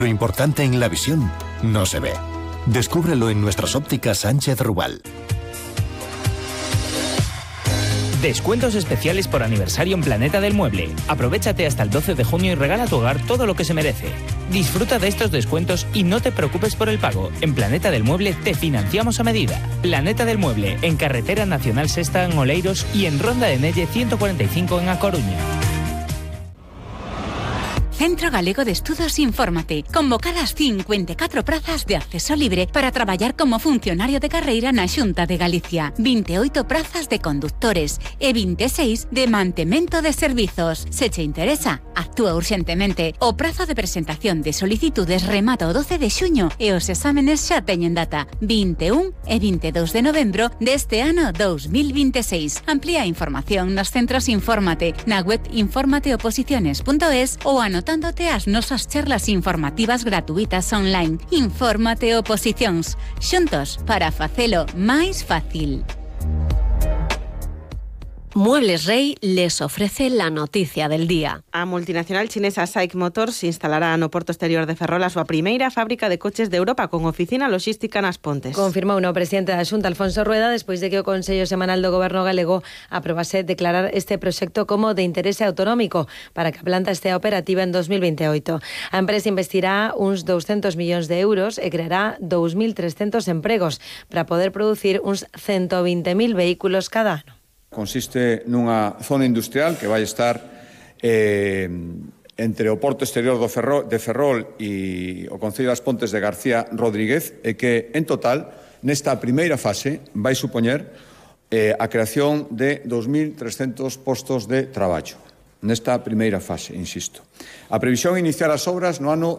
Lo importante en la visión no se ve. Descúbrelo en nuestras ópticas Sánchez Rubal. Descuentos especiales por aniversario en Planeta del Mueble. Aprovéchate hasta el 12 de junio y regala a tu hogar todo lo que se merece. Disfruta de estos descuentos y no te preocupes por el pago. En Planeta del Mueble te financiamos a medida. Planeta del Mueble, en Carretera Nacional Sexta en Oleiros y en Ronda de Nelle 145 en A Coruña. Centro Galego de Estudos Infórmate. Convocadas 54 prazas de acceso libre para traballar como funcionario de carreira na Xunta de Galicia. 28 prazas de conductores e 26 de mantemento de servizos. Se che interesa, actúa urxentemente. O prazo de presentación de solicitudes remata o 12 de xuño e os exámenes xa teñen data 21 e 22 de novembro deste ano 2026. Amplía a información nos centros Infórmate, na web informateoposiciones.es ou anotándote as nosas charlas informativas gratuitas online. Infórmate Oposicións, xuntos para facelo máis fácil. Muebles Rey les ofrece la noticia del día. A multinacional chinesa SAIC Motors instalará no porto exterior de Ferrol a súa primeira fábrica de coches de Europa con oficina logística nas Pontes. Confirmou o presidente da Xunta, Alfonso Rueda, despois de que o Consello Semanal do Goberno galego aprobase declarar este proxecto como de interese autonómico para que a planta estea operativa en 2028. A empresa investirá uns 200 millóns de euros e creará 2.300 empregos para poder producir uns 120.000 vehículos cada ano. Consiste nunha zona industrial que vai estar entre o porto exterior de Ferrol e o Concello das Pontes de García Rodríguez e que, en total, nesta primeira fase vai supoñer a creación de 2.300 postos de traballo. Nesta primeira fase, insisto. A previsión é iniciar as obras no ano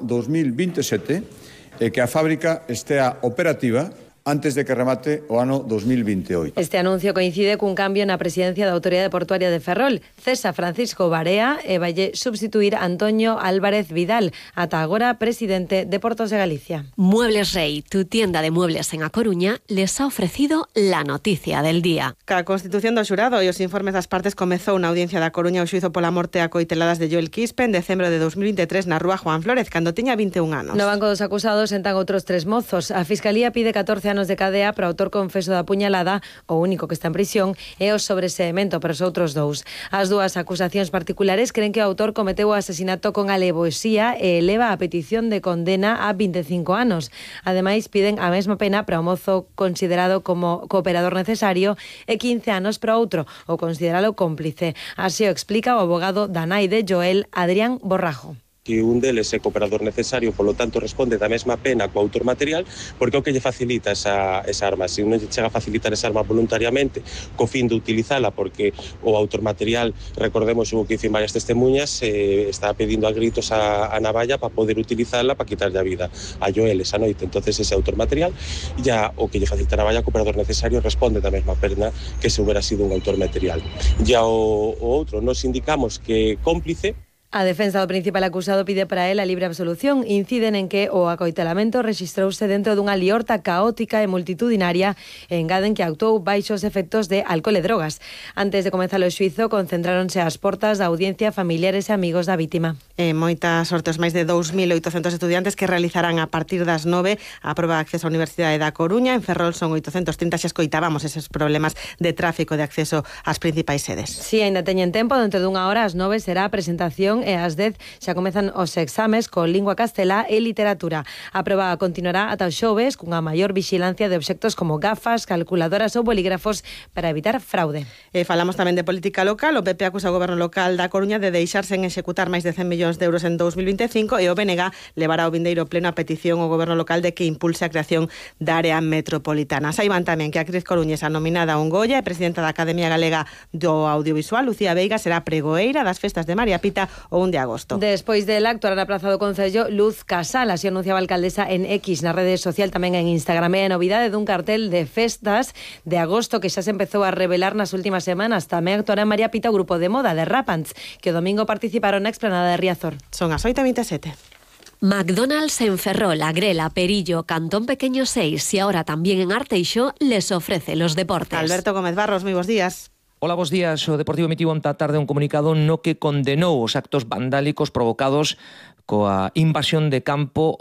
2027 e que a fábrica estea operativa antes de que remate o ano 2028. Este anuncio coincide cun cambio na presidencia da Autoridade Portuaria de Ferrol. Cesa Francisco Barea e valle substituir a Antonio Álvarez Vidal, ata agora presidente de Portos de Galicia. Muebles Rey, tu tienda de muebles en A Coruña, les ha ofrecido la noticia del día. Ca constitución do xurado e os informes das partes comezou na audiencia da Coruña o xuízo pola morte a coiteladas de Joel Quispe en decembro de 2023 na rúa Juan Flórez, cando tiña 21 anos. No banco dos acusados sentan outros 3 mozos. A Fiscalía pide 14 anos de cadea para o autor confeso da puñalada, o único que está en prisión, e o sobreseemento para os outros 2. As dúas acusacións particulares creen que o autor cometeu o asesinato con alevosía e eleva a petición de condena a 25 anos. Ademais, piden a mesma pena para o mozo considerado como cooperador necesario e 15 anos para outro, o consideralo cómplice. Así o explica o abogado da nai de Joel, Adrián Borrajo. Que un deles é cooperador necesario, polo tanto responde da mesma pena co autor material, porque o que lle facilita esa arma. Se non lle chega a facilitar esa arma voluntariamente co fin de utilizala, porque o autor material, recordemos o que dicen varias testemunhas, está pedindo a gritos a navalla para poder utilizala para quitarlle a vida a Joel esa noite. Entonces ese autor material, ya o que lle facilita a navalla, cooperador necesario, responde da mesma pena que se hubiera sido un autor material. Ya o outro, nos indicamos que cómplice. A defensa do principal acusado pide para él a libre absolución. Inciden en que o acoitelamento rexistrouse dentro dunha liorta caótica e multitudinaria e engaden que actuou baixo os efectos de alcohol e drogas. Antes de comenzar o xuízo, concentráronse ás portas da audiencia familiares e amigos da vítima. Moitas sortes, máis de 2.800 estudiantes que realizarán a partir das 9 a proba de acceso á Universidade da Coruña. En Ferrol son 830, xa escoitábamos eses problemas de tráfico de acceso ás principais sedes. Si, aínda teñen tempo, dentro dunha hora ás 9 será a presentación e ás 10 xa comezan os exames con lingua castelá e literatura. A proba continuará ata o xoves cunha maior vixilancia de obxectos como gafas, calculadoras ou bolígrafos para evitar fraude. Falamos tamén de política local. O PP acusa o goberno local da Coruña de deixarse en executar máis de 100 millóns de euros en 2025 e o BNG levará ao vindeiro pleno a petición ao goberno local de que impulse a creación da área metropolitana. Saiban tamén que a actriz coruñesa nominada a un Goya e presidenta da Academia Galega do Audiovisual, Lucía Veiga, será pregoeira das festas de María Pita o 1 de agosto. Despois de actuar na Praza do Concello, Luz Casal, así anunciaba a alcaldesa en X, na rede social, tamén en Instagram. É a novidade dun cartel de festas de agosto que xa se empezou a revelar nas últimas semanas. Tamén actuará en María Pita o grupo de moda de Rapants, que o domingo participaron na explanada de Riazor. Son as 8:27. McDonald's en Ferrol, Agrela, Perillo, Cantón Pequeño 6 y ahora también en Arteixo les ofrece los deportes. Alberto Gómez Barros, moi bons días. Hola, bos días. O Deportivo emitiu onta tarde un comunicado no que condenou os actos vandálicos provocados coa invasión de campo